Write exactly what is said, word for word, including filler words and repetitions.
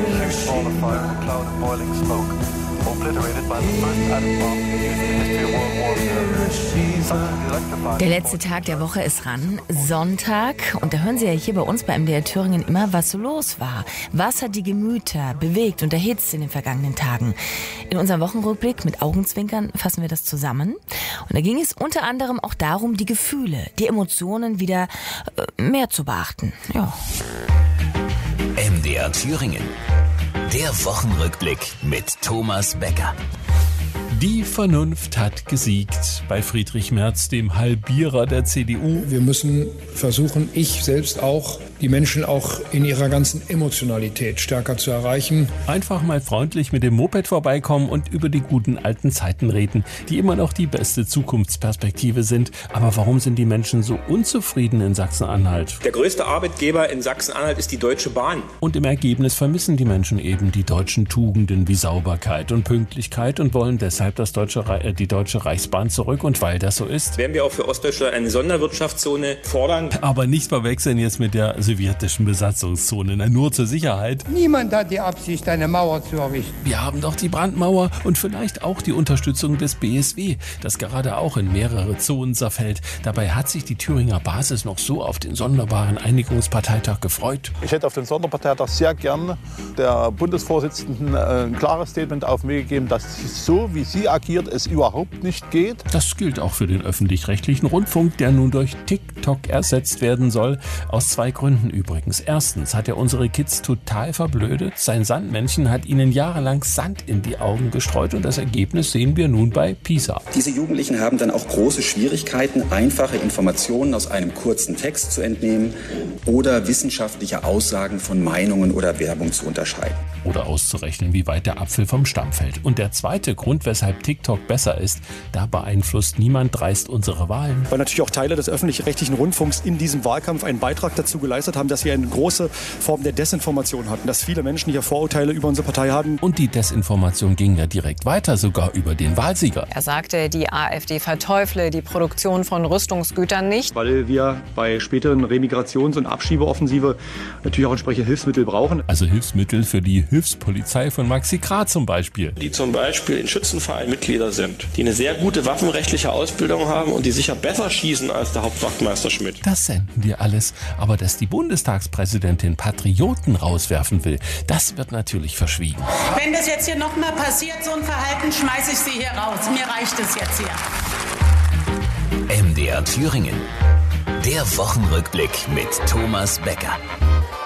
Huge ball of fire and a cloud of boiling smoke, obliterated by the first atom bomb used in the history of World War Two. Der letzte Tag der Woche ist ran, Sonntag. Und da hören Sie ja hier bei uns bei M D R Thüringen immer, was so los war. Was hat die Gemüter bewegt und erhitzt in den vergangenen Tagen? In unserem Wochenrückblick mit Augenzwinkern fassen wir das zusammen. Und da ging es unter anderem auch darum, die Gefühle, die Emotionen wieder äh, mehr zu beachten. Ja. M D R Thüringen. Der Wochenrückblick mit Thomas Becker. Die Vernunft hat gesiegt bei Friedrich Merz, dem Halbierer der C D U. Wir müssen versuchen, ich selbst auch, die Menschen auch in ihrer ganzen Emotionalität stärker zu erreichen. Einfach mal freundlich mit dem Moped vorbeikommen und über die guten alten Zeiten reden, die immer noch die beste Zukunftsperspektive sind. Aber warum sind die Menschen so unzufrieden in Sachsen-Anhalt? Der größte Arbeitgeber in Sachsen-Anhalt ist die Deutsche Bahn. Und im Ergebnis vermissen die Menschen eben die deutschen Tugenden wie Sauberkeit und Pünktlichkeit und wollen deshalb das deutsche, äh, die Deutsche Reichsbahn zurück. Und weil das so ist, werden wir auch für Ostdeutschland eine Sonderwirtschaftszone fordern. Aber nicht verwechseln jetzt mit der sowjetischen Besatzungszone, na, nur zur Sicherheit. Niemand hat die Absicht, eine Mauer zu errichten. Wir haben doch die Brandmauer und vielleicht auch die Unterstützung des B S W, das gerade auch in mehrere Zonen zerfällt. Dabei hat sich die Thüringer Basis noch so auf den sonderbaren Einigungsparteitag gefreut. Ich hätte auf den Sonderparteitag sehr gern der Bundesvorsitzenden ein klares Statement auf den Weg gegeben, dass so wie sie agiert, es überhaupt nicht geht. Das gilt auch für den öffentlich-rechtlichen Rundfunk, der nun durch TikTok ersetzt werden soll. Aus zwei Gründen übrigens. Erstens hat er unsere Kids total verblödet. Sein Sandmännchen hat ihnen jahrelang Sand in die Augen gestreut und das Ergebnis sehen wir nun bei PISA. Diese Jugendlichen haben dann auch große Schwierigkeiten, einfache Informationen aus einem kurzen Text zu entnehmen oder wissenschaftliche Aussagen von Meinungen oder Werbung zu unterscheiden. Oder auszurechnen, wie weit der Apfel vom Stamm fällt. Und der zweite Grund, weshalb TikTok besser ist, da beeinflusst niemand dreist unsere Wahlen. Weil natürlich auch Teile des öffentlich-rechtlichen Rundfunks in diesem Wahlkampf einen Beitrag dazu geleistet haben, dass wir eine große Form der Desinformation hatten, dass viele Menschen hier Vorurteile über unsere Partei haben. Und die Desinformation ging ja direkt weiter, sogar über den Wahlsieger. Er sagte, die AfD verteufle die Produktion von Rüstungsgütern nicht. Weil wir bei späteren Remigrations- und Abschiebeoffensive natürlich auch entsprechende Hilfsmittel brauchen. Also Hilfsmittel für die Hilfspolizei von Maxi Krah zum Beispiel. Die zum Beispiel in Schützenvereinen Mitglieder sind, die eine sehr gute waffenrechtliche Ausbildung haben und die sicher besser schießen als der Hauptwachtmeister Schmidt. Das senden wir alles. Aber dass die Bundestagspräsidentin Patrioten rauswerfen will, das wird natürlich verschwiegen. Wenn das jetzt hier nochmal passiert, so ein Verhalten, schmeiße ich Sie hier raus. Mir reicht es jetzt hier. M D R Thüringen. Der Wochenrückblick mit Thomas Becker.